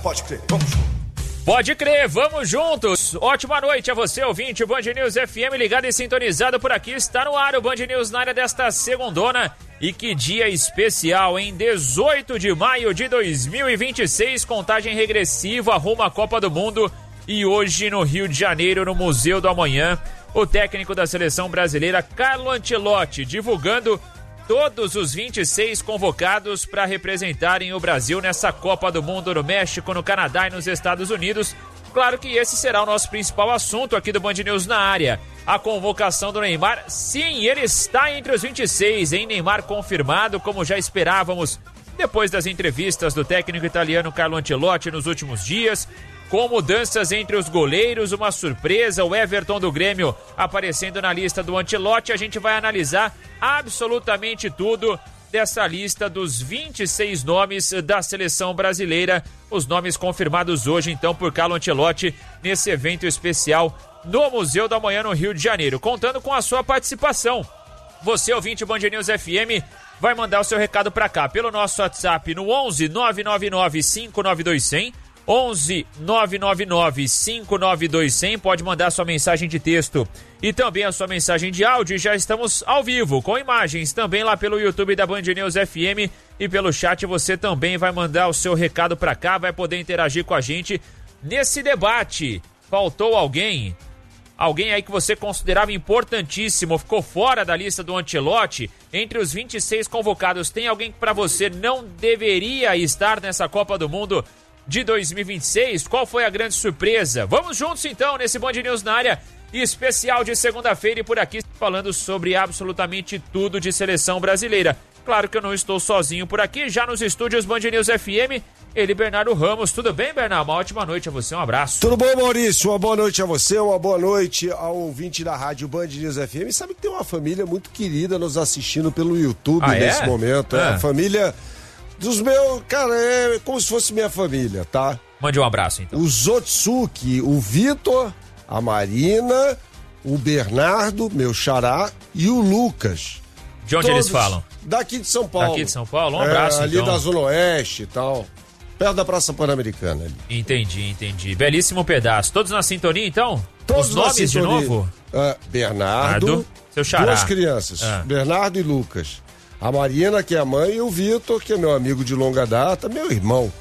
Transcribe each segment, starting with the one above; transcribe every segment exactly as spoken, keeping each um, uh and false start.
Pode crer, vamos juntos. Pode crer, vamos juntos. Ótima noite a você, ouvinte. Band News F M ligado e sintonizado por aqui. Está no ar o Band News na área desta segundona. E que dia especial, em dezoito de maio de dois mil e vinte e seis, contagem regressiva rumo à Copa do Mundo. E hoje no Rio de Janeiro, no Museu do Amanhã, o técnico da seleção brasileira, Carlo Ancelotti, divulgando todos os vinte e seis convocados para representarem o Brasil nessa Copa do Mundo no México, no Canadá e nos Estados Unidos. Claro que esse será o nosso principal assunto aqui do Band News na área. A convocação do Neymar, sim, ele está entre os vinte e seis, hein? Neymar confirmado, como já esperávamos, depois das entrevistas do técnico italiano Carlo Ancelotti nos últimos dias. Com mudanças entre os goleiros, uma surpresa, o Everton do Grêmio aparecendo na lista do Ancelotti. A gente vai analisar absolutamente tudo dessa lista dos vinte e seis nomes da seleção brasileira. Os nomes confirmados hoje, então, por Carlo Ancelotti nesse evento especial no Museu do Amanhã, no Rio de Janeiro. Contando com a sua participação. Você, ouvinte Band News F M, vai mandar o seu recado para cá pelo nosso WhatsApp no onze nove nove nove cinco nove dois zero zero. onze nove nove nove cinco nove dois zero zero, pode mandar sua mensagem de texto e também a sua mensagem de áudio. Já estamos ao vivo com imagens também lá pelo YouTube da Band News F M e pelo chat. Você também vai mandar o seu recado para cá, vai poder interagir com a gente nesse debate. Faltou alguém? Alguém aí que você considerava importantíssimo, ficou fora da lista do Ancelotti? Entre os vinte e seis convocados, tem alguém que para você não deveria estar nessa Copa do Mundo de dois mil e vinte e seis? Qual foi a grande surpresa? Vamos juntos então nesse Band News na área especial de segunda-feira e por aqui falando sobre absolutamente tudo de seleção brasileira. Claro que eu não estou sozinho por aqui, já nos estúdios Band News F M, ele, Bernardo Ramos. Tudo bem, Bernardo? Uma ótima noite a você, um abraço. Tudo bom, Maurício? Uma boa noite a você, uma boa noite ao ouvinte da rádio Band News F M. Sabe que tem uma família muito querida nos assistindo pelo YouTube ah, nesse é? momento. É Ah. a família dos meus, cara, é como se fosse minha família, tá? Mande um abraço, então. O Zotsuki, o Vitor, a Marina, o Bernardo, meu xará, e o Lucas. De onde Todos eles falam? Daqui de São Paulo. Daqui de São Paulo? Um abraço, é, ali então. da Zona Oeste e tal. Perto da Praça Pan-Americana ali. Entendi, entendi. Belíssimo pedaço. Todos na sintonia, então? Todos Os na nomes sintonia. de novo? Ah, Bernardo, Bernardo, seu xará. duas crianças, Ah. Bernardo e Lucas. A Marina, que é a mãe, e o Vitor, que é meu amigo de longa data, meu irmão,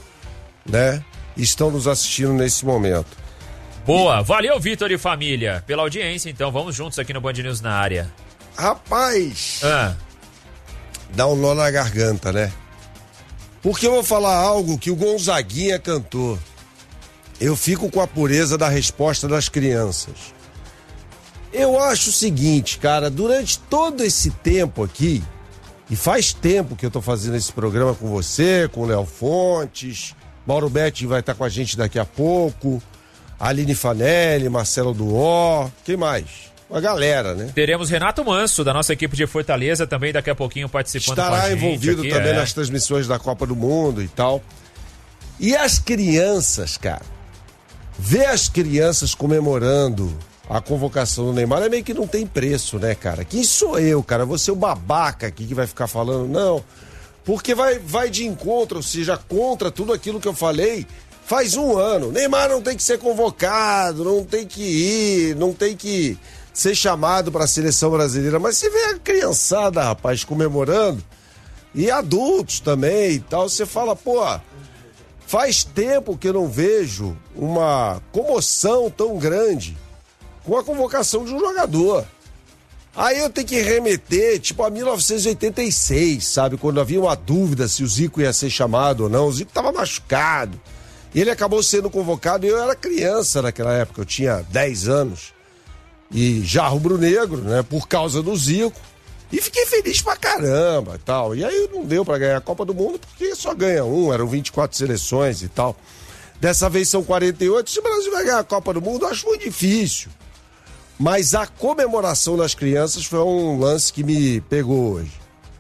né? Estão nos assistindo nesse momento. Boa, valeu, Vitor e família, pela audiência, então. Vamos juntos aqui no Band News na área. Rapaz, Ah, dá um nó na garganta, né? Porque eu vou falar algo que o Gonzaguinha cantou. Eu fico com a pureza da resposta das crianças. Eu acho o seguinte, cara, durante todo esse tempo aqui, e faz tempo que eu tô fazendo esse programa com você, com o Léo Fontes, Mauro Betti vai estar com a gente daqui a pouco, Aline Fanelli, Marcelo Duó, quem mais? Uma galera, né? teremos Renato Manso, da nossa equipe de Fortaleza, também daqui a pouquinho participando com a Estará gente envolvido aqui, também é. nas transmissões da Copa do Mundo e tal. E as crianças, cara, ver as crianças comemorando a convocação do Neymar é meio que não tem preço, né, cara? Quem sou eu, cara? Você é o babaca aqui que vai ficar falando, não. Porque vai, vai de encontro, ou seja, contra tudo aquilo que eu falei faz um ano. Neymar não tem que ser convocado, não tem que ir, não tem que ser chamado para a seleção brasileira. Mas você vê a criançada, rapaz, comemorando, e adultos também e tal, você fala, pô, faz tempo que eu não vejo uma comoção tão grande com a convocação de um jogador. Aí eu tenho que remeter, tipo, a mil novecentos e oitenta e seis, sabe? Quando havia uma dúvida se o Zico ia ser chamado ou não. O Zico tava machucado. E ele acabou sendo convocado e eu era criança naquela época. Eu tinha dez anos. E já rubro-negro, né? Por causa do Zico. E fiquei feliz pra caramba e tal. E aí não deu pra ganhar a Copa do Mundo porque só ganha um. Eram vinte e quatro seleções e tal. Dessa vez são quarenta e oito. Se o Brasil vai ganhar a Copa do Mundo, eu acho muito difícil. Mas a comemoração das crianças foi um lance que me pegou hoje.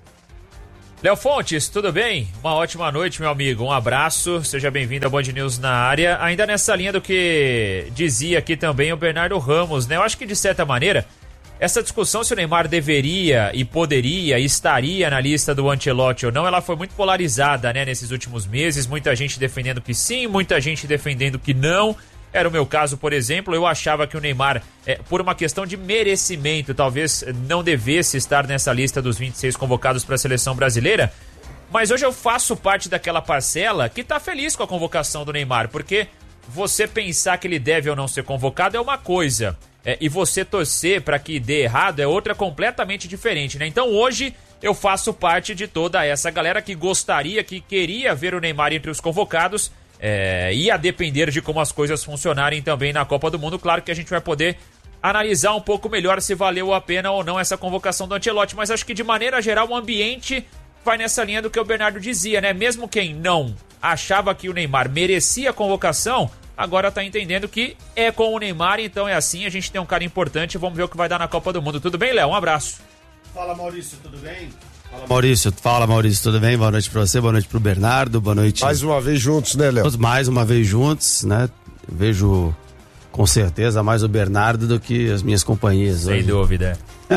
Léo Fontes, tudo bem? Uma ótima noite, meu amigo. Um abraço, seja bem-vindo ao Band News na área. Ainda nessa linha do que dizia aqui também o Bernardo Ramos, né? Eu acho que, de certa maneira, essa discussão se o Neymar deveria e poderia, estaria na lista do Ancelotti ou não, ela foi muito polarizada, né, nesses últimos meses. Muita gente defendendo que sim, muita gente defendendo que não. Era o meu caso, por exemplo. Eu achava que o Neymar, é, por uma questão de merecimento, talvez não devesse estar nessa lista dos vinte e seis convocados para a seleção brasileira. Mas hoje eu faço parte daquela parcela que tá feliz com a convocação do Neymar, porque você pensar que ele deve ou não ser convocado é uma coisa, é, e você torcer para que dê errado é outra completamente diferente, né? Então hoje eu faço parte de toda essa galera que gostaria, que queria ver o Neymar entre os convocados. É, e a depender de como as coisas funcionarem também na Copa do Mundo, claro que a gente vai poder analisar um pouco melhor se valeu a pena ou não essa convocação do Ancelotti, mas acho que de maneira geral o ambiente vai nessa linha do que o Bernardo dizia, né? Mesmo quem não achava que o Neymar merecia a convocação, agora tá entendendo que é com o Neymar, então é assim, a gente tem um cara importante, vamos ver o que vai dar na Copa do Mundo. Tudo bem, Léo? Um abraço. Fala, Maurício, tudo bem? Fala, Maurício, fala Maurício, tudo bem? Boa noite pra você, boa noite pro Bernardo, boa noite. Mais uma vez juntos, né, Léo? Mais uma vez juntos, né? Vejo com certeza mais o Bernardo do que as minhas companhias. Sem hoje. dúvida.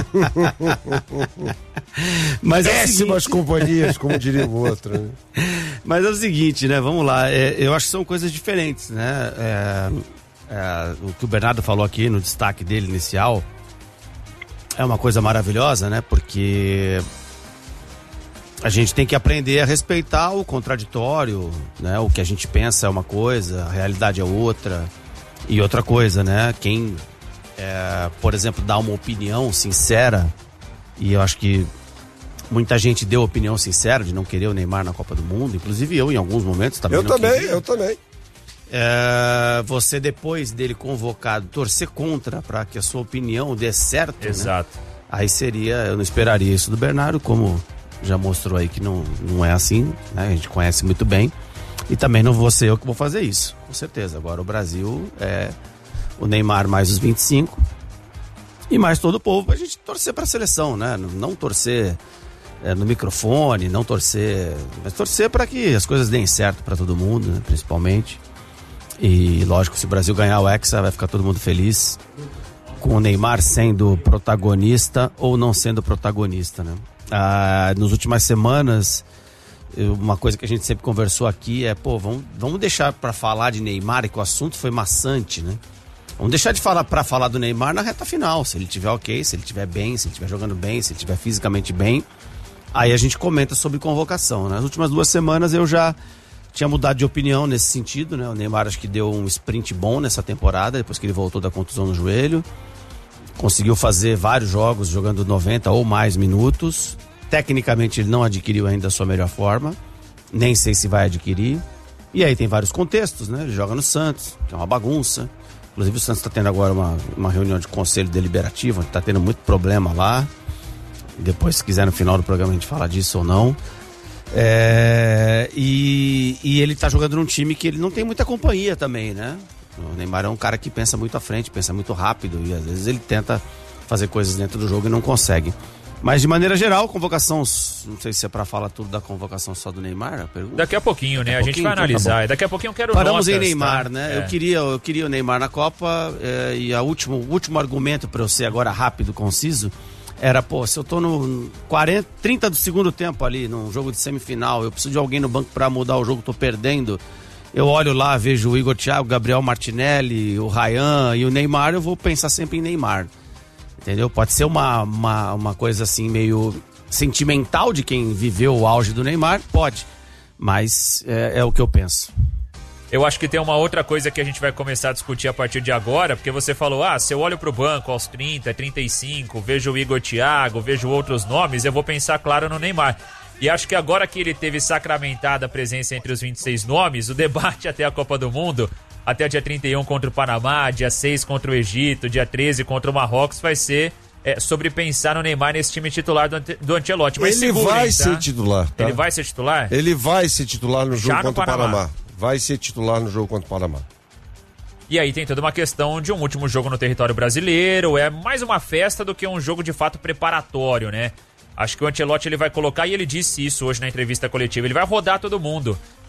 Mas péssimas é companhias, como diria o outro. Né? Mas é o seguinte, né? Vamos lá, é, eu acho que são coisas diferentes, né? É, é, o que o Bernardo falou aqui no destaque dele inicial é uma coisa maravilhosa, né? Porque a gente tem que aprender a respeitar o contraditório, né? O que a gente pensa é uma coisa, a realidade é outra. E outra coisa, né? Quem, é, por exemplo, dá uma opinião sincera, e eu acho que muita gente deu opinião sincera de não querer o Neymar na Copa do Mundo, inclusive eu em alguns momentos também eu não também, queria. Eu também, é, você depois dele convocado, torcer contra para que a sua opinião dê certo, exato. Né? Aí seria, eu não esperaria isso do Bernardo, como já mostrou aí que não, não é assim, né? A gente conhece muito bem. E também não vou ser eu que vou fazer isso, com certeza. Agora o Brasil é o Neymar mais os vinte e cinco e mais todo o povo pra gente torcer pra seleção, né? Não torcer é, no microfone, não torcer, mas torcer para que as coisas deem certo pra todo mundo, né? Principalmente. E lógico, se o Brasil ganhar o Hexa, vai ficar todo mundo feliz com o Neymar sendo protagonista ou não sendo protagonista, né? Ah, nas últimas semanas, uma coisa que a gente sempre conversou aqui é, pô, vamos, vamos deixar para falar de Neymar, que o assunto foi maçante, né? Vamos deixar de falar para falar do Neymar na reta final, se ele tiver ok, se ele tiver bem, se ele estiver jogando bem, se ele estiver fisicamente bem, aí a gente comenta sobre convocação. Nas últimas duas semanas eu já tinha mudado de opinião nesse sentido, né? O Neymar acho que deu um sprint bom nessa temporada, depois que ele voltou da contusão no joelho, conseguiu fazer vários jogos jogando noventa ou mais minutos. Tecnicamente ele não adquiriu ainda a sua melhor forma, nem sei se vai adquirir. E aí tem vários contextos, né? Ele joga no Santos, que é uma bagunça. Inclusive o Santos está tendo agora uma, uma reunião de conselho deliberativo, está tendo muito problema lá. Depois, se quiser, no final do programa a gente fala disso ou não. É, e, e ele está jogando num time que ele não tem muita companhia também, né? O Neymar é um cara que pensa muito à frente, pensa muito rápido, e às vezes ele tenta fazer coisas dentro do jogo e não consegue. Mas de maneira geral, convocação, não sei se é pra falar tudo da convocação só do Neymar, a pergunta. Daqui a pouquinho, né? A, a gente vai analisar. Então tá, daqui a pouquinho eu quero Paramos notas, em Neymar, tá? né? É. Eu, queria, eu queria o Neymar na Copa, é, e a último, o último argumento pra eu ser agora rápido, conciso, era, pô, se eu tô no quarenta, trinta do segundo tempo ali, num jogo de semifinal, eu preciso de alguém no banco pra mudar o jogo, tô perdendo, eu olho lá, vejo o Igor Thiago, o Gabriel Martinelli, o Ryan e o Neymar, eu vou pensar sempre em Neymar. Entendeu? Pode ser uma, uma, uma coisa assim meio sentimental de quem viveu o auge do Neymar, pode, mas é, é o que eu penso. Eu acho que tem uma outra coisa que a gente vai começar a discutir a partir de agora, porque você falou, ah, se eu olho pro banco aos trinta, trinta e cinco, vejo o Igor Thiago, vejo outros nomes, eu vou pensar, claro, no Neymar. E acho que agora que ele teve sacramentada a presença entre os vinte e seis nomes, o debate até a Copa do Mundo, até dia trinta e um contra o Panamá, dia seis contra o Egito, dia treze contra o Marrocos, vai ser é, sobre pensar no Neymar nesse time titular do, do Ancelotti. Mas ele segurem, vai tá? ser titular, tá? Ele vai ser titular? Ele vai ser titular no jogo Já no contra Panamá. o Panamá. Vai ser titular no jogo contra o Panamá. E aí tem toda uma questão de um último jogo no território brasileiro, é mais uma festa do que um jogo de fato preparatório, né? Acho que o Ancelotti ele vai colocar, e ele disse isso hoje na entrevista coletiva, ele vai rodar todo mundo.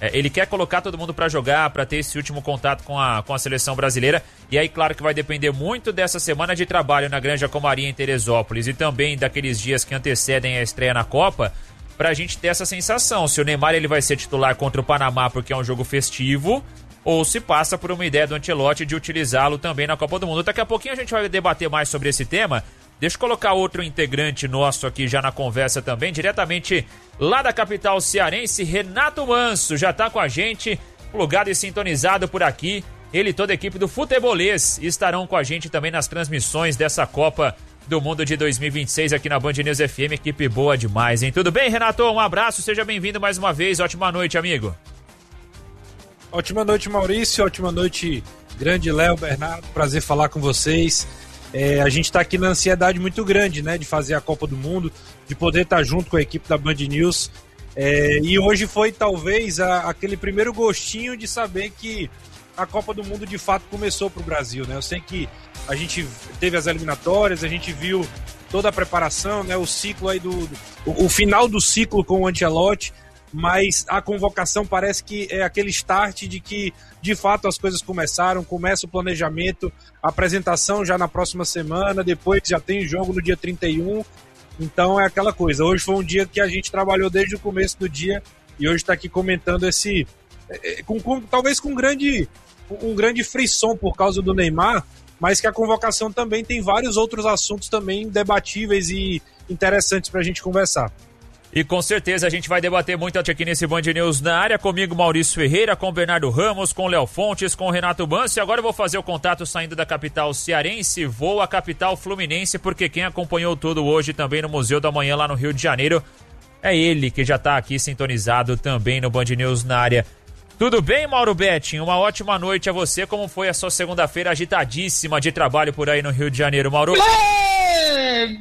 É, ele quer colocar todo mundo para jogar, para ter esse último contato com a, com a seleção brasileira. E aí, claro que vai depender muito dessa semana de trabalho na Granja Comaria em Teresópolis e também daqueles dias que antecedem a estreia na Copa, pra gente ter essa sensação. Se o Neymar ele vai ser titular contra o Panamá porque é um jogo festivo, ou se passa por uma ideia do Ancelotti de utilizá-lo também na Copa do Mundo. Daqui a pouquinho a gente vai debater mais sobre esse tema. Deixa eu colocar outro integrante nosso aqui já na conversa também, diretamente lá da capital cearense, Renato Manso, já tá com a gente, plugado e sintonizado por aqui. Ele e toda a equipe do Futebolês estarão com a gente também nas transmissões dessa Copa do Mundo de dois mil e vinte e seis aqui na Band News F M, equipe boa demais, hein? Tudo bem, Renato? Um abraço, seja bem-vindo mais uma vez, ótima noite, amigo. Ótima noite, Maurício, ótima noite, grande Léo, Bernardo, prazer falar com vocês. É, a gente está aqui na ansiedade muito grande, né, de fazer a Copa do Mundo, de poder estar junto com a equipe da Band News. É, e hoje foi talvez a, aquele primeiro gostinho de saber que a Copa do Mundo de fato começou para o Brasil, né? Eu sei que a gente teve as eliminatórias, a gente viu toda a preparação, né, o ciclo aí do, do o, o final do ciclo com o Ancelotti, mas a convocação parece que é aquele start de que, de fato, as coisas começaram, começa o planejamento, a apresentação já na próxima semana, depois já tem jogo no dia trinta e um, então é aquela coisa. Hoje foi um dia que a gente trabalhou desde o começo do dia e hoje está aqui comentando esse, com, com, talvez com um grande, um grande frisson por causa do Neymar, mas que a convocação também tem vários outros assuntos também debatíveis e interessantes para a gente conversar. E com certeza a gente vai debater muito aqui nesse Band News na área, comigo Maurício Ferreira, com Bernardo Ramos, com Léo Fontes, com Renato Manso. E agora eu vou fazer o contato saindo da capital cearense, vou à capital fluminense, porque quem acompanhou tudo hoje também no Museu da Manhã lá no Rio de Janeiro é ele, que já tá aqui sintonizado também no Band News na área. Tudo bem, Mauro Betting? Uma ótima noite a você. Como foi a sua segunda-feira agitadíssima de trabalho por aí no Rio de Janeiro, Mauro? É...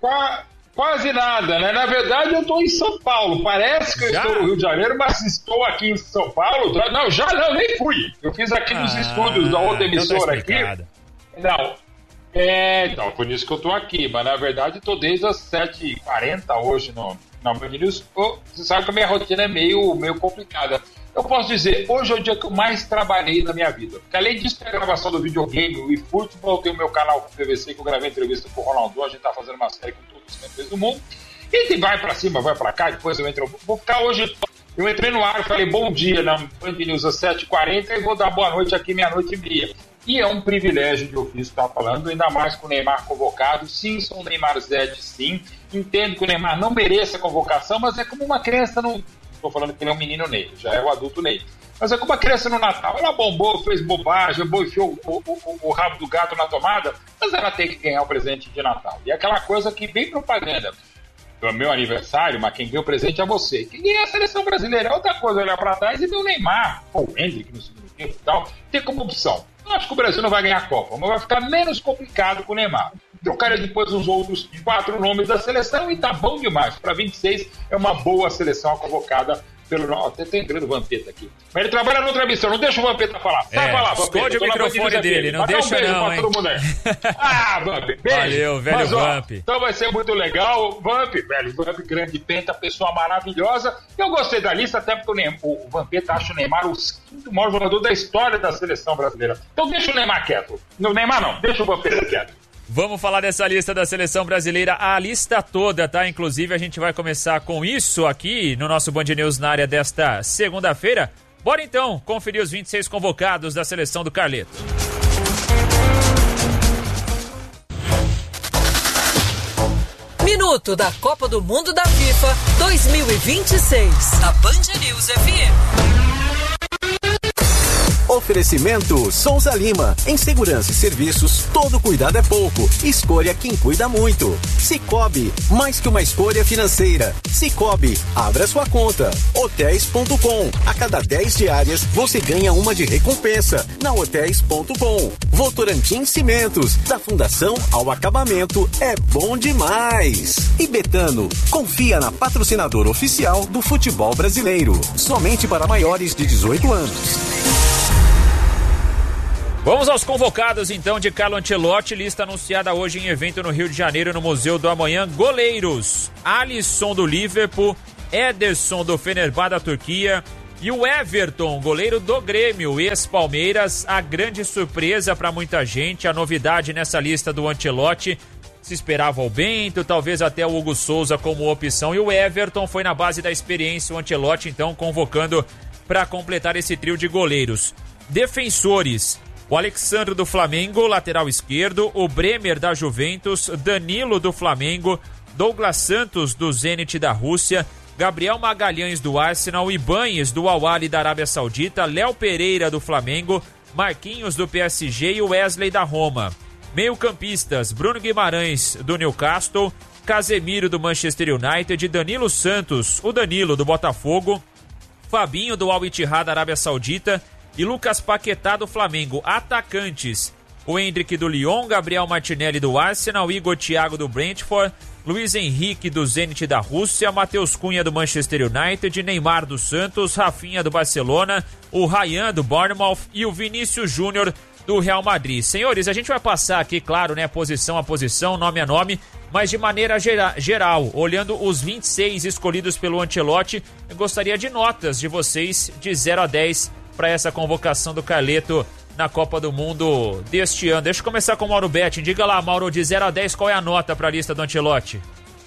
Quase nada, né? Na verdade, eu estou em São Paulo. Parece que eu já? estou no Rio de Janeiro, mas estou aqui em São Paulo. Não, já não, nem fui. Eu fiz aqui ah, nos estúdios da outra emissora aqui. Não. É, então, por isso que eu estou aqui. Mas, na verdade, estou desde as sete e quarenta hoje no, na Band News. Você sabe que a minha rotina é meio, meio complicada. Eu posso dizer, hoje é o dia que eu mais trabalhei na minha vida. Porque além disso, tem a gravação do videogame, o eFootball, tem o meu canal com o P V C, que eu gravei entrevista com o Ronaldo. A gente tá fazendo uma série com todos os campeões do mundo. E a gente vai pra cima, vai pra cá, depois eu entro... Vou ficar hoje... Eu entrei no ar, falei bom dia na Band News às sete e quarenta e vou dar boa noite aqui meia-noite e meia. E é um privilégio de ofício estar falando, ainda mais com o Neymar convocado. Sim, sou o Neymar Zete, sim. Entendo que o Neymar não mereça a convocação, mas é como uma criança no... Estou falando que ele é um menino Ney, já é o adulto Ney. Mas é como uma criança no Natal. Ela bombou, fez bobagem, enfiou o, o, o, o rabo do gato na tomada, mas ela tem que ganhar o presente de Natal. E é aquela coisa que vem propaganda. No meu aniversário, mas quem ganha o presente é você. Quem ganha a seleção brasileira é outra coisa, olhar para trás e ver o Neymar, ou o Hendrick no segundo tempo e tal, ter como opção. Eu acho que o Brasil não vai ganhar a Copa, mas vai ficar menos complicado com o Neymar. Trocaram depois os outros quatro nomes da seleção e tá bom demais. Para vinte e seis é uma boa seleção convocada pelo... Até tem grande Vampeta aqui. Mas ele trabalha noutra missão, não deixa o Vampeta falar. Sai é, falar, Vampeta. Esconde o microfone dele, não deixa um não, hein? Ah, Vamp, beijo. Valeu, velho Mas, ó, Vamp. Então vai ser muito legal. Vamp, velho, Vamp, grande penta, pessoa maravilhosa. Eu gostei da lista, até porque o, Neymar, o Vampeta acha o Neymar o quinto maior jogador da história da seleção brasileira. Então deixa o Neymar quieto. No Neymar não, deixa o Vampeta quieto. Vamos falar dessa lista da seleção brasileira, a lista toda, tá? Inclusive a gente vai começar com isso aqui no nosso Band News na área desta segunda-feira. Bora então conferir os vinte e seis convocados da seleção do Carleto. Minuto da Copa do Mundo da FIFA dois mil e vinte e seis, da Band News F M. Oferecimento Souza Lima. Em segurança e serviços, todo cuidado é pouco. Escolha quem cuida muito. Sicoob, mais que uma escolha financeira. Sicoob, abra sua conta. Hotéis ponto com. A cada dez diárias, você ganha uma de recompensa. Na Hotéis ponto com. Votorantim Cimentos. Da fundação ao acabamento, é bom demais. E Betano, confia na patrocinadora oficial do futebol brasileiro. Somente para maiores de dezoito anos. Vamos aos convocados, então, de Carlo Ancelotti, lista anunciada hoje em evento no Rio de Janeiro, no Museu do Amanhã. Goleiros: Alisson do Liverpool, Ederson do Fenerbahçe da Turquia, E o Everton, goleiro do Grêmio, ex-Palmeiras, a grande surpresa para muita gente, a novidade nessa lista do Ancelotti. Se esperava o Bento, talvez até o Hugo Souza como opção, e o Everton foi na base da experiência, o Ancelotti então convocando para completar esse trio de goleiros. Defensores: o Alexandre do Flamengo, lateral esquerdo, o Bremer da Juventus, Danilo do Flamengo, Douglas Santos do Zenit da Rússia, Gabriel Magalhães do Arsenal, Ibañez do Al-Ahly da Arábia Saudita, Léo Pereira do Flamengo, Marquinhos do P S G e Wesley da Roma. Meio-campistas: Bruno Guimarães do Newcastle, Casemiro do Manchester United, Danilo Santos, o Danilo do Botafogo, Fabinho do Al-Ittihad da Arábia Saudita e Lucas Paquetá do Flamengo. Atacantes: o Endrick do Lyon, Gabriel Martinelli do Arsenal, Igor Thiago do Brentford, Luiz Henrique do Zenit da Rússia, Matheus Cunha do Manchester United, Neymar do Santos, Rafinha do Barcelona, o Ryan do Bournemouth e o Vinícius Júnior do Real Madrid. Senhores, a gente vai passar aqui, claro, né, posição a posição, nome a nome, mas de maneira gera, geral, olhando os vinte e seis escolhidos pelo Ancelotti, eu gostaria de notas de vocês de zero a dez para essa convocação do Carleto na Copa do Mundo deste ano. Deixa eu começar com o Mauro Betting. Diga lá, Mauro, de zero a dez, qual é a nota para a lista do Ancelotti?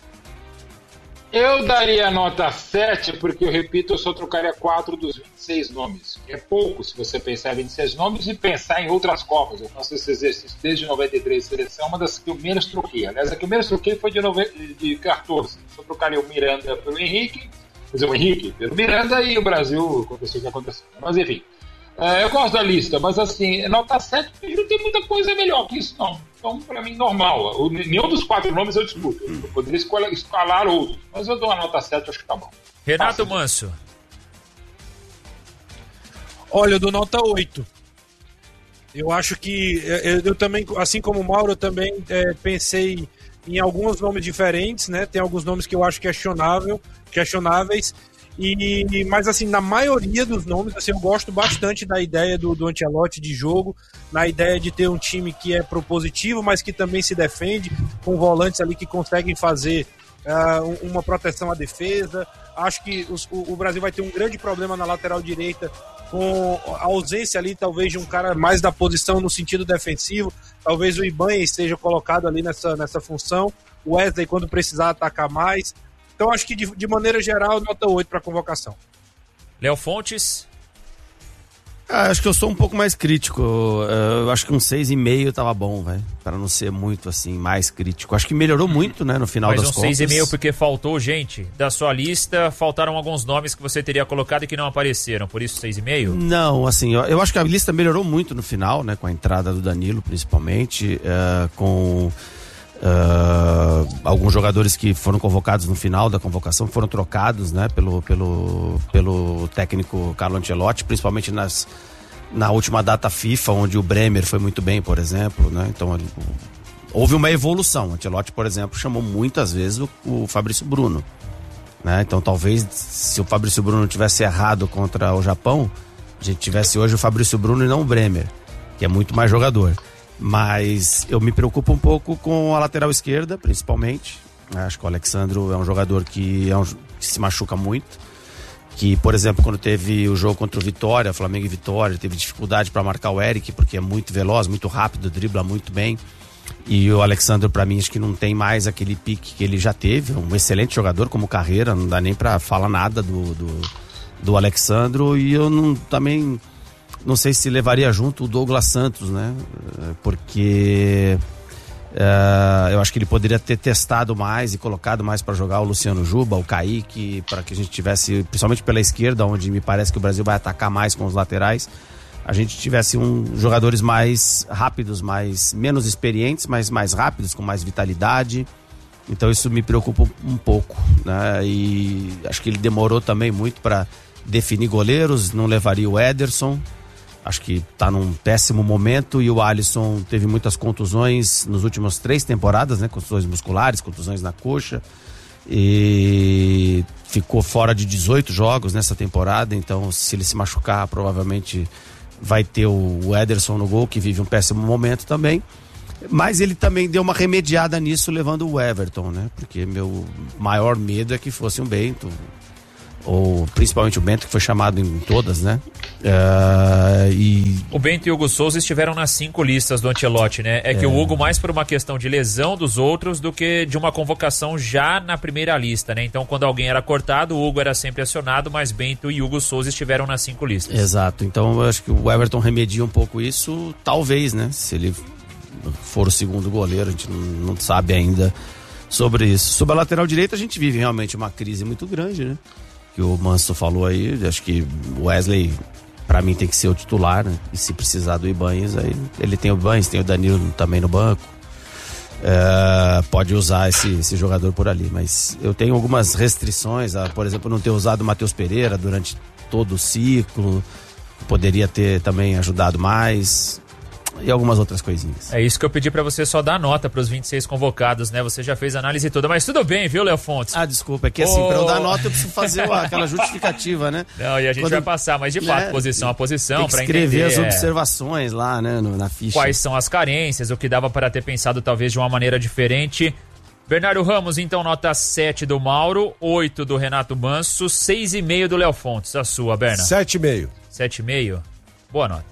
Eu daria nota sete, porque, eu repito, eu só trocaria quatro dos vinte e seis nomes. É pouco se você pensar em vinte e seis nomes e pensar em outras Copas. Eu faço esse exercício desde noventa e três, seleção, uma das que eu menos troquei. Aliás, a que eu menos troquei foi de, nove... de quatorze. Só trocaria o Miranda pelo Henrique, quer dizer, o Henrique pelo Miranda, e o Brasil aconteceu o que aconteceu. Mas, enfim, é, eu gosto da lista, mas, assim, nota sete, não tem muita coisa melhor que isso, não. Então, para mim, normal. O, nenhum dos quatro nomes eu discuto. Eu poderia escalar, escalar outros, mas eu dou uma nota sete, acho que tá bom. Renato Manso. Olha, eu dou nota oito. Eu acho que, eu, eu também, assim como o Mauro, eu também é, pensei em alguns nomes diferentes, né? Tem alguns nomes que eu acho questionável, questionáveis, e, mas assim, na maioria dos nomes, assim, eu gosto bastante da ideia do, do Ancelotti de jogo, na ideia de ter um time que é propositivo, mas que também se defende, com volantes ali que conseguem fazer uh, uma proteção à defesa. Acho que os, o, o Brasil vai ter um grande problema na lateral direita, com a ausência ali, talvez, de um cara mais da posição no sentido defensivo. Talvez o Ibañez seja colocado ali nessa, nessa função, o Wesley quando precisar atacar mais. Então acho que de, de maneira geral, nota oito para a convocação. Léo Fontes. Ah, acho que eu sou um pouco mais crítico. Eu acho que um seis e meio tava bom, velho. Para não ser muito, assim, mais crítico. Acho que melhorou muito, né, no final Mas das um contas. seis e meio porque faltou gente da sua lista, faltaram alguns nomes que você teria colocado e que não apareceram, por isso seis e meio? Não, assim, eu, eu acho que a lista melhorou muito no final, né, com a entrada do Danilo, principalmente, uh, com... Uh, alguns jogadores que foram convocados no final da convocação foram trocados, né, pelo, pelo, pelo técnico Carlo Ancelotti, principalmente nas, na última data FIFA, onde o Bremer foi muito bem, por exemplo, né? Então houve uma evolução. O Ancelotti, por exemplo, chamou muitas vezes o, o Fabrício Bruno, né? Então talvez se o Fabrício Bruno tivesse errado contra o Japão, a gente tivesse hoje o Fabrício Bruno e não o Bremer, que é muito mais jogador. Mas eu me preocupo um pouco com a lateral esquerda, principalmente. Acho que o Alexandro é um jogador que, é um, que se machuca muito. Que, por exemplo, quando teve o jogo contra o Vitória, Flamengo e Vitória, teve dificuldade para marcar o Eric, porque é muito veloz, muito rápido, dribla muito bem. E o Alexandro, para mim, acho que não tem mais aquele pique que ele já teve. Um excelente jogador como carreira, não dá nem para falar nada do, do, do Alexandro. E eu não, também... Não sei se levaria junto o Douglas Santos, né? Porque uh, eu acho que ele poderia ter testado mais e colocado mais para jogar o Luciano Juba, o Kaique, para que a gente tivesse, principalmente pela esquerda, onde me parece que o Brasil vai atacar mais com os laterais, a gente tivesse um, jogadores mais rápidos, mais, menos experientes, mas mais rápidos, com mais vitalidade. Então isso me preocupa um pouco, né? E acho que ele demorou também muito para definir goleiros, não levaria o Ederson. Acho que tá num péssimo momento, e o Alisson teve muitas contusões nas últimas três temporadas, né? Contusões musculares, contusões na coxa, e ficou fora de dezoito jogos nessa temporada. Então, se ele se machucar, provavelmente vai ter o Ederson no gol, que vive um péssimo momento também. Mas ele também deu uma remediada nisso, levando o Everton, né? Porque meu maior medo é que fosse um Bento, ou principalmente o Bento, que foi chamado em todas, né? Uh, e... O Bento e o Hugo Souza estiveram nas cinco listas do Ancelotti, né? É que é. o Hugo mais por uma questão de lesão dos outros do que de uma convocação já na primeira lista, né? Então, quando alguém era cortado, o Hugo era sempre acionado, mas Bento e Hugo Souza estiveram nas cinco listas. Exato. Então, eu acho que o Everton remedia um pouco isso, talvez, né? Se ele for o segundo goleiro, a gente não sabe ainda sobre isso. Sobre a lateral direita, a gente vive realmente uma crise muito grande, né? Que o Manso falou aí, acho que o Wesley, pra mim, tem que ser o titular, né? E se precisar do Ibanez, aí ele tem o Ibanez, tem o Danilo também no banco. É, pode usar esse, esse jogador por ali, mas eu tenho algumas restrições, a, por exemplo, não ter usado o Matheus Pereira durante todo o ciclo, poderia ter também ajudado mais. E algumas outras coisinhas. É isso que eu pedi pra você só dar nota pros vinte e seis convocados, né? Você já fez a análise toda, mas tudo bem, viu, Léo Fontes? Ah, desculpa, é que assim, oh. pra eu dar nota eu preciso fazer aquela justificativa, né? Não, e a gente Quando, vai passar, mas de fato, né, posição a posição, pra entender. Escrever as observações lá, né, no, na ficha. Quais são as carências, o que dava para ter pensado talvez de uma maneira diferente. Bernardo Ramos, então, nota sete do Mauro, oito do Renato Manso, seis e meio do Léo Fontes. A sua, Berna? sete e meio. sete e meio? Boa nota.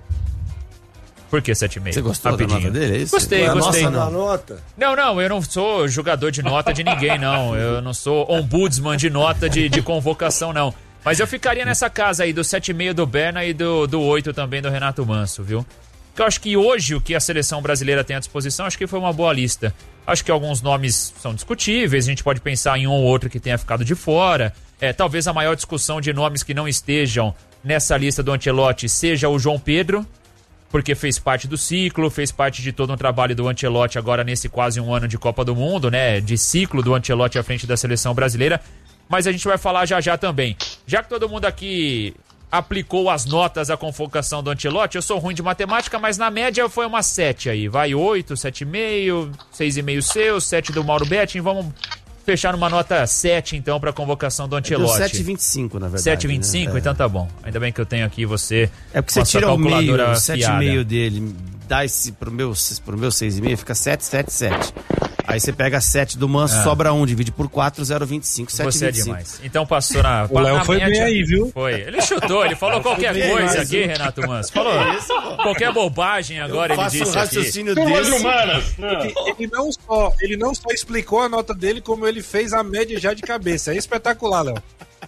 Por que sete e meio? Você gostou Rapidinho. da nota dele? É isso? Gostei, é gostei. Nossa, não. Nota? Não, não, eu não sou jogador de nota de ninguém, não. Eu não sou ombudsman de nota de, de convocação, não. Mas eu ficaria nessa casa aí do sete e meio do Berna e do, do oito também do Renato Manso, viu? Porque eu acho que hoje o que a seleção brasileira tem à disposição, acho que foi uma boa lista. Acho que alguns nomes são discutíveis, a gente pode pensar em um ou outro que tenha ficado de fora. É, talvez a maior discussão de nomes que não estejam nessa lista do Ancelotti seja o João Pedro, porque fez parte do ciclo, fez parte de todo um trabalho do Ancelotti agora nesse quase um ano de Copa do Mundo, né? De ciclo do Ancelotti à frente da seleção brasileira. Mas a gente vai falar já já também. Já que todo mundo aqui aplicou as notas à convocação do Ancelotti, eu sou ruim de matemática, mas na média foi uma sete aí. Vai oito, sete e meio, seis e meio seu, sete do Mauro Betting. Vamos fechar numa nota sete, então, para a convocação do Ancelotti. sete e vinte e cinco, na verdade. sete e vinte e cinco? Né? Então tá bom. Ainda bem que eu tenho aqui você. É porque você tira o meio, o sete e meio dele, dá esse pro meu, pro meu seis e meio, fica sete, sete, sete. Aí você pega sete do Manso, ah. sobra um, divide por quatro, zero vírgula vinte e cinco, sete vírgula vinte e cinco. Você é demais. Então passou na... O Léo foi média, bem aí, viu? Foi. Ele chutou, ele falou qualquer coisa aqui, um. Renato Manso. Falou qualquer bobagem agora, ele disse um raciocínio aqui. Desse. Humanas. Ele não, só, ele não só explicou a nota dele, como ele fez a média já de cabeça. É espetacular, Léo.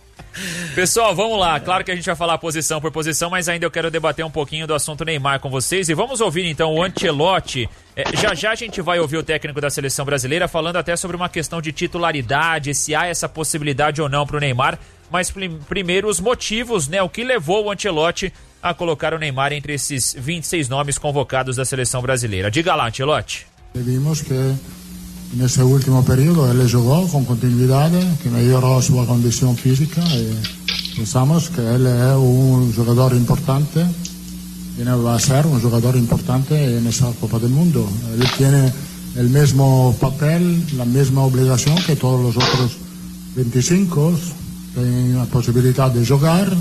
Pessoal, vamos lá. Claro que a gente vai falar posição por posição, mas ainda eu quero debater um pouquinho do assunto Neymar com vocês. E vamos ouvir então o Ancelotti. É, já já a gente vai ouvir o técnico da seleção brasileira falando até sobre uma questão de titularidade, se há essa possibilidade ou não para o Neymar. Mas prim- primeiro os motivos, né? O que levou o Ancelotti a colocar o Neymar entre esses vinte e seis nomes convocados da seleção brasileira. Diga lá, Ancelotti. Vimos que en ese último periodo él jugó con continuidad, que mejoró su condición física y pensamos que él es un jugador importante, y va a ser un jugador importante en esa Copa del Mundo. Él tiene el mismo papel, la misma obligación que todos los otros veinticinco, tiene la posibilidad de jugar,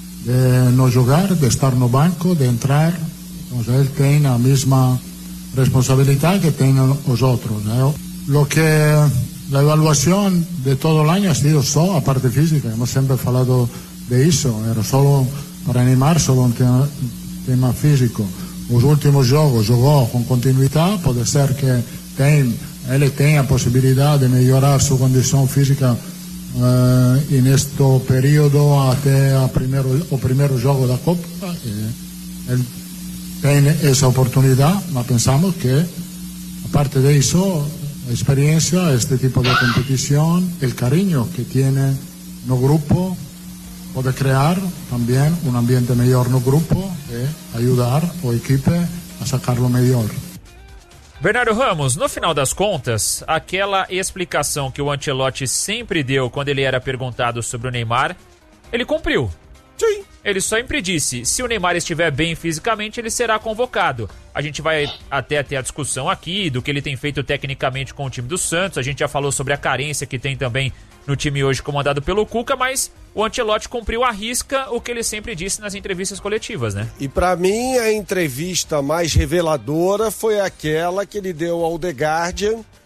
de no jugar, de estar en el banco, de entrar. Entonces él tiene la misma responsabilidad que tienen los otros, ¿no? Lo que la evaluación de todo el año ha sido solo a parte física, hemos siempre hablado de eso, era solo para animar, solo un tema, tema físico. Los últimos juegos jugó con continuidad, puede ser que ten, él tenga posibilidad de mejorar su condición física eh, en este periodo hasta el primer, el primer juego de la Copa. Eh, él tiene esa oportunidad, pero pensamos que aparte de eso, la experiencia, este tipo de competición, el cariño que tiene no grupo, puede crear también un ambiente mejor no grupo y ayudar o equipo a sacarlo mejor. Bernardo Ramos, no final das contas, aquela explicação que o Ancelotti sempre deu quando ele era perguntado sobre o Neymar, ele cumpriu. Sim. Ele sempre disse, se o Neymar estiver bem fisicamente, ele será convocado. A gente vai até ter a discussão aqui do que ele tem feito tecnicamente com o time do Santos. A gente já falou sobre a carência que tem também no time hoje comandado pelo Cuca, mas o Ancelotti cumpriu à risca o que ele sempre disse nas entrevistas coletivas, né? E pra mim, a entrevista mais reveladora foi aquela que ele deu ao The Guardian,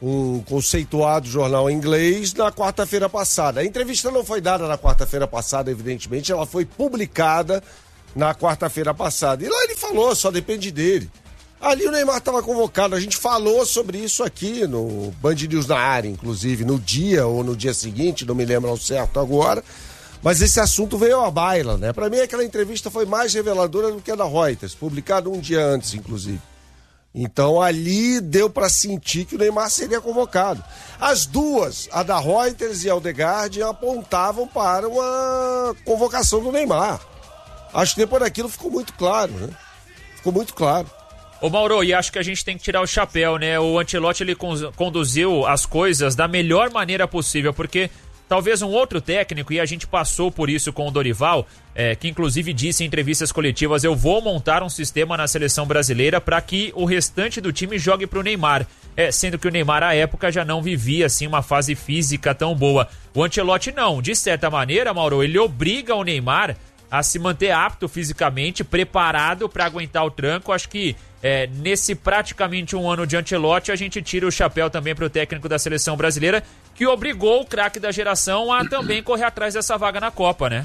um conceituado jornal inglês na quarta-feira passada. A entrevista não foi dada na quarta-feira passada, evidentemente, ela foi publicada na quarta-feira passada. E lá ele falou, só depende dele. Ali o Neymar estava convocado, a gente falou sobre isso aqui no Band News na área, inclusive, no dia ou no dia seguinte, não me lembro ao certo agora, mas esse assunto veio à baila, né? Para mim aquela entrevista foi mais reveladora do que a da Reuters, publicada um dia antes, inclusive. Então ali deu para sentir que o Neymar seria convocado. As duas, a da Reuters e a The Guardian, apontavam para uma convocação do Neymar. Acho que depois daquilo ficou muito claro, né? Ficou muito claro. Ô Mauro, e acho que a gente tem que tirar o chapéu, né? O Ancelotti, ele conduziu as coisas da melhor maneira possível, porque talvez um outro técnico, e a gente passou por isso com o Dorival, é, que inclusive disse em entrevistas coletivas, eu vou montar um sistema na seleção brasileira para que o restante do time jogue pro Neymar. É, sendo que o Neymar, à época, já não vivia assim uma fase física tão boa. O Ancelotti não, de certa maneira, Mauro, ele obriga o Neymar a se manter apto fisicamente, preparado para aguentar o tranco. Acho que é, nesse praticamente um ano de Ancelotti, a gente tira o chapéu também para o técnico da seleção brasileira, que obrigou o craque da geração a também correr atrás dessa vaga na Copa, né?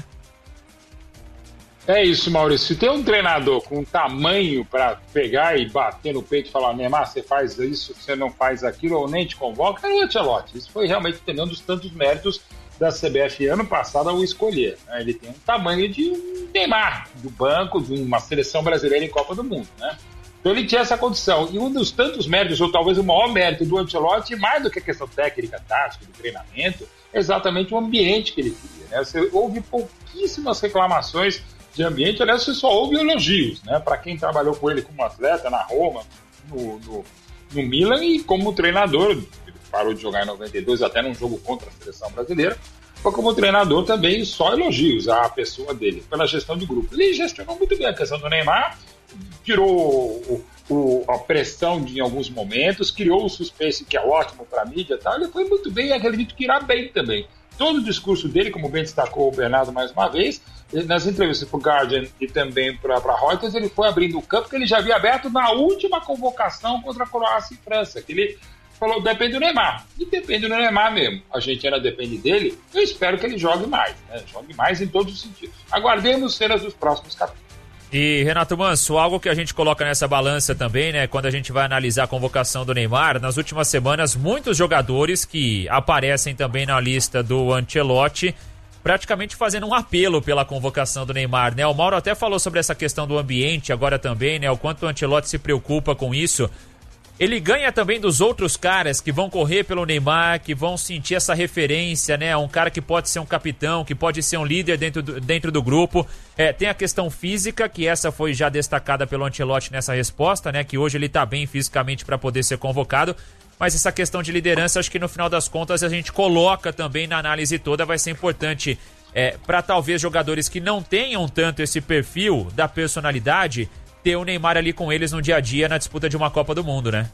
É isso, Maurício. Se tem um treinador com tamanho para pegar e bater no peito e falar, Neymar, você faz isso, você não faz aquilo, ou nem te convoca, é o Ancelotti. Isso foi realmente um dos tantos méritos da C B F ano passado ao escolher. Né? Ele tem um tamanho de um Neymar, do banco, de uma seleção brasileira em Copa do Mundo, né? Então ele tinha essa condição. E um dos tantos méritos, ou talvez o maior mérito do Ancelotti, mais do que a questão técnica, tática, do treinamento, é exatamente o ambiente que ele queria. Né? Você houve pouquíssimas reclamações de ambiente, aliás, você só houve elogios, né? Para quem trabalhou com ele como atleta na Roma, no, no, no Milan e como treinador. Ele parou de jogar em noventa e dois até num jogo contra a seleção brasileira. Foi como treinador também, só elogios à pessoa dele, pela gestão de grupo. Ele gestionou muito bem a questão do Neymar, tirou o, o, a pressão de, em alguns momentos, criou o suspense, que é ótimo para a mídia e tal. Ele foi muito bem e acredito que irá bem também. Todo o discurso dele, como bem destacou o Bernardo mais uma vez, nas entrevistas para o Guardian e também para a Reuters, ele foi abrindo o campo que ele já havia aberto na última convocação contra a Croácia e França, que ele falou, depende do Neymar. E depende do Neymar mesmo. A Argentina depende dele. Eu espero que ele jogue mais, né? Jogue mais em todos os sentidos. Aguardemos cenas dos próximos capítulos. E, Renato Manso, algo que a gente coloca nessa balança também, né, quando a gente vai analisar a convocação do Neymar, nas últimas semanas, muitos jogadores que aparecem também na lista do Ancelotti, praticamente fazendo um apelo pela convocação do Neymar, né? O Mauro até falou sobre essa questão do ambiente agora também, né, o quanto o Ancelotti se preocupa com isso. Ele ganha também dos outros caras que vão correr pelo Neymar, que vão sentir essa referência, né? Um cara que pode ser um capitão, que pode ser um líder dentro do, dentro do grupo. É, tem a questão física, que essa foi já destacada pelo Ancelotti nessa resposta, né? Que hoje ele tá bem fisicamente para poder ser convocado. Mas essa questão de liderança, acho que no final das contas a gente coloca também na análise toda, vai ser importante é, para talvez jogadores que não tenham tanto esse perfil da personalidade, ter o Neymar ali com eles no dia a dia na disputa de uma Copa do Mundo, né?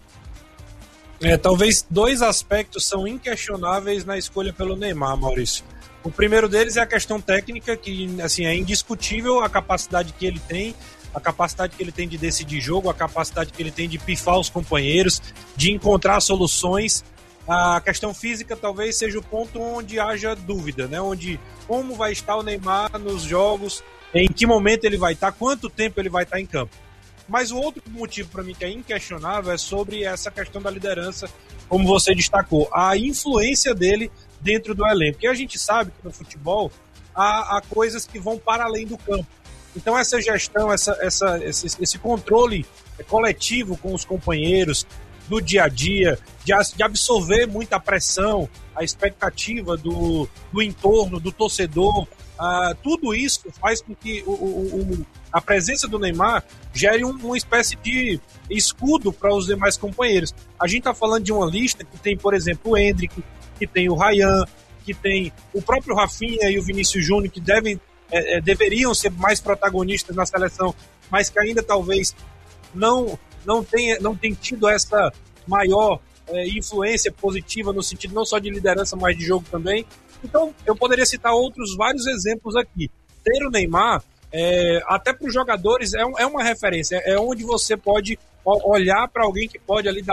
É, talvez dois aspectos são inquestionáveis na escolha pelo Neymar, Maurício. O primeiro deles é a questão técnica, que assim, é indiscutível a capacidade que ele tem, a capacidade que ele tem de decidir jogo, a capacidade que ele tem de pifar os companheiros, de encontrar soluções. A questão física talvez seja o ponto onde haja dúvida, né? Onde como vai estar o Neymar nos jogos, em que momento ele vai estar, quanto tempo ele vai estar em campo. Mas o outro motivo para mim que é inquestionável é sobre essa questão da liderança, como você destacou, a influência dele dentro do elenco. Porque a gente sabe que no futebol há, há coisas que vão para além do campo. Então essa gestão, essa, essa, esse, esse controle coletivo com os companheiros, do dia a dia, de, de absorver muita pressão, a expectativa do, do entorno, do torcedor, Uh, tudo isso faz com que o, o, o, a presença do Neymar gere um, uma espécie de escudo para os demais companheiros. A gente está falando de uma lista que tem, por exemplo, o Endrick, que tem o Ryan, que tem o próprio Rafinha e o Vinícius Júnior, que devem, é, é, deveriam ser mais protagonistas na seleção, mas que ainda talvez não, não tenha não tenha tido essa maior é, influência positiva no sentido não só de liderança, mas de jogo também. Então, eu poderia citar outros vários exemplos aqui. Ter o Neymar, é, até para os jogadores, é, um, é uma referência. É onde você pode olhar para alguém que pode ali dar,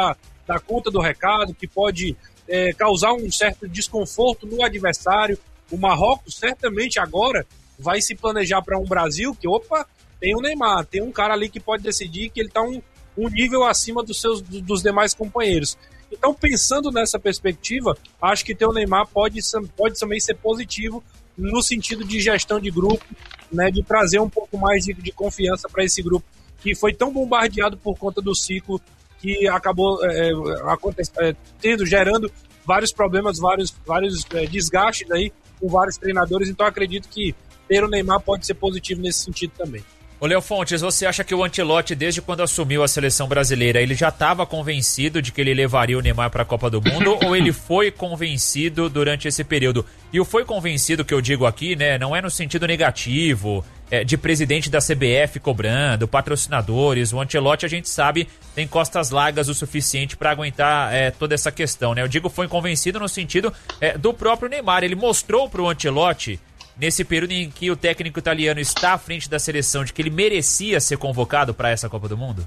dar conta do recado, que pode é, causar um certo desconforto no adversário. O Marrocos certamente agora vai se planejar para um Brasil que, opa, tem o Neymar, tem um cara ali que pode decidir que ele está um, um nível acima dos, seus, dos demais companheiros. Então, pensando nessa perspectiva, acho que ter o Neymar pode, pode também ser positivo no sentido de gestão de grupo, né, de trazer um pouco mais de, de confiança para esse grupo que foi tão bombardeado por conta do ciclo que acabou é, é, tendo, gerando vários problemas, vários, vários é, desgastes aí com vários treinadores. Então, acredito que ter o Neymar pode ser positivo nesse sentido também. Ô, Léo Fontes, você acha que o Ancelotti, desde quando assumiu a seleção brasileira, ele já estava convencido de que ele levaria o Neymar para a Copa do Mundo ou ele foi convencido durante esse período? E o foi convencido que eu digo aqui, né, não é no sentido negativo, é, de presidente da C B F cobrando, patrocinadores. O Ancelotti, a gente sabe, tem costas largas o suficiente para aguentar é, toda essa questão, né? Eu digo foi convencido no sentido é, do próprio Neymar. Ele mostrou pro Ancelotti, nesse período em que o técnico italiano está à frente da seleção, de que ele merecia ser convocado para essa Copa do Mundo?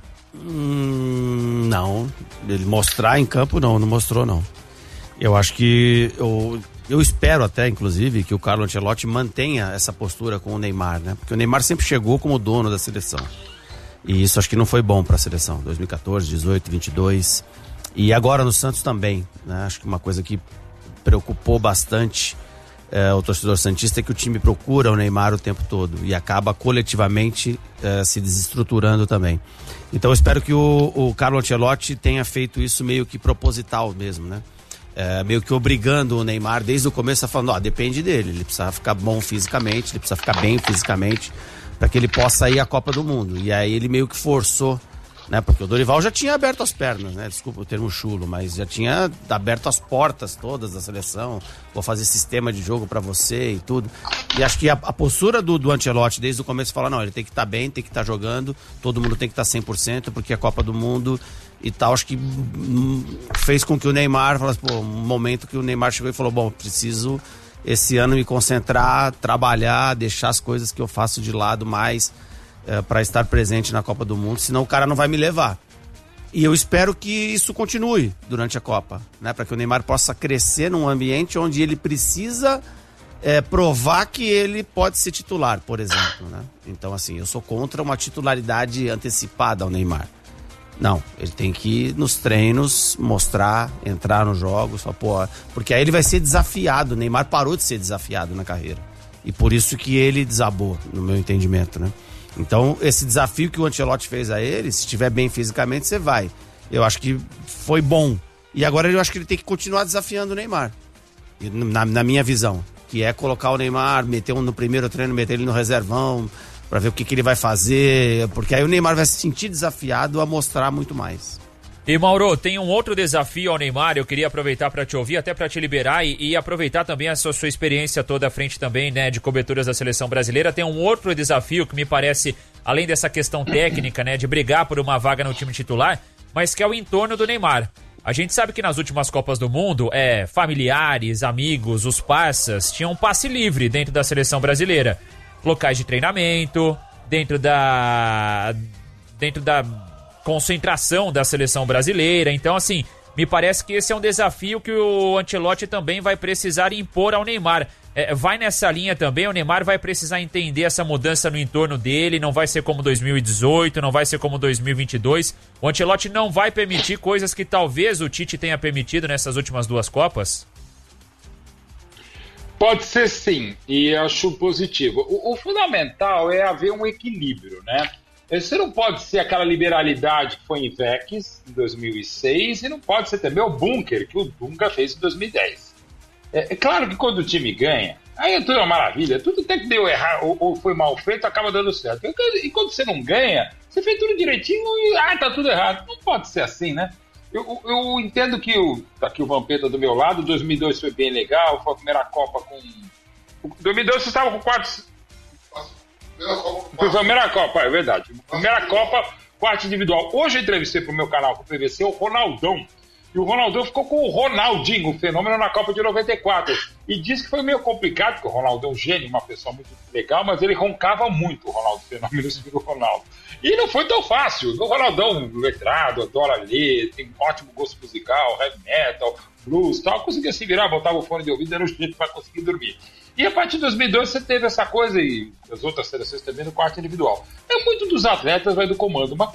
Hum, não. Ele mostrar em campo, não. Não mostrou, não. Eu acho que... Eu, eu espero até, inclusive, que o Carlo Ancelotti mantenha essa postura com o Neymar, né? Porque o Neymar sempre chegou como dono da seleção. E isso acho que não foi bom para a seleção. dois mil e quatorze, dezoito, vinte e dois. E agora no Santos também, né? Acho que uma coisa que preocupou bastante... É, o torcedor santista é que o time procura o Neymar o tempo todo e acaba coletivamente é, se desestruturando também. Então eu espero que o, o Carlo Ancelotti tenha feito isso meio que proposital mesmo, né? É, meio que obrigando o Neymar desde o começo a falando, ó, depende dele, ele precisa ficar bom fisicamente, ele precisa ficar bem fisicamente para que ele possa ir à Copa do Mundo. E aí ele meio que forçou, né? Porque o Dorival já tinha aberto as pernas, né? Desculpa o termo chulo, mas já tinha aberto as portas todas da seleção. Vou fazer sistema de jogo pra você e tudo. E acho que a, a postura do, do Ancelotti desde o começo fala, não, ele tem que estar tá bem, tem que estar tá jogando, todo mundo tem que estar tá cem por cento, porque é a Copa do Mundo e tal. Acho que hum, fez com que o Neymar falasse, pô, um momento que o Neymar chegou e falou, bom, preciso esse ano me concentrar, trabalhar, deixar as coisas que eu faço de lado mais... É, para estar presente na Copa do Mundo, senão o cara não vai me levar. E eu espero que isso continue durante a Copa, né? Para que o Neymar possa crescer num ambiente onde ele precisa é, provar que ele pode ser titular, por exemplo, né? Então, assim, eu sou contra uma titularidade antecipada ao Neymar. Não, ele tem que ir nos treinos, mostrar, entrar nos jogos, falar, pô, porque aí ele vai ser desafiado. O Neymar parou de ser desafiado na carreira. E por isso que ele desabou, no meu entendimento, né? Então, esse desafio que o Ancelotti fez a ele, se estiver bem fisicamente, você vai. Eu acho que foi bom. E agora eu acho que ele tem que continuar desafiando o Neymar. Na, na minha visão. Que é colocar o Neymar, meter um no primeiro treino, meter ele no reservão, pra ver o que, que ele vai fazer. Porque aí o Neymar vai se sentir desafiado a mostrar muito mais. E Mauro, tem um outro desafio ao Neymar, eu queria aproveitar para te ouvir, até para te liberar e, e aproveitar também a sua, sua experiência toda à frente também, né, de coberturas da seleção brasileira. Tem um outro desafio que me parece, além dessa questão técnica, né, de brigar por uma vaga no time titular, mas que é o entorno do Neymar. A gente sabe que nas últimas Copas do Mundo, é, familiares, amigos, os parças, tinham um passe livre dentro da seleção brasileira. Locais de treinamento, dentro da... dentro da... concentração da seleção brasileira. Então, assim, me parece que esse é um desafio que o Ancelotti também vai precisar impor ao Neymar. É, vai nessa linha também, o Neymar vai precisar entender essa mudança no entorno dele, não vai ser como dois mil e dezoito, não vai ser como dois mil e vinte e dois. O Ancelotti não vai permitir coisas que talvez o Tite tenha permitido nessas últimas duas Copas? Pode ser sim, e acho positivo. O, o fundamental é haver um equilíbrio, né? Você não pode ser aquela liberalidade que foi em Vex em dois mil e seis e não pode ser também o bunker que o Dunga fez em dois mil e dez. É, é claro que quando o time ganha, aí é tudo uma maravilha, tudo até que deu errado ou, ou foi mal feito acaba dando certo. E quando você não ganha, você fez tudo direitinho e ah, tá tudo errado. Não pode ser assim, né? Eu, eu entendo que o, tá aqui o Vampeta do meu lado, dois mil e dois foi bem legal, foi a primeira Copa com... dois mil e dois você estava com quatro... Foi a primeira Copa, é verdade. Primeira Copa, quarto individual. Hoje eu entrevistei pro meu canal, pro P V C, o Ronaldão. E o Ronaldão ficou com o Ronaldinho, o fenômeno na Copa de noventa e quatro. E disse que foi meio complicado, porque o Ronaldo é um gênio, uma pessoa muito legal, mas ele roncava muito, o Ronaldo, o fenômeno do Ronaldo. E não foi tão fácil. O Ronaldão, letrado, adora ler, tem ótimo gosto musical, heavy metal, blues e tal, conseguia se virar, botava o fone de ouvido, era o jeito para conseguir dormir. E a partir de dois mil e dois você teve essa coisa, e as outras seleções também, no quarto individual. É muito dos atletas, vai do comando, mas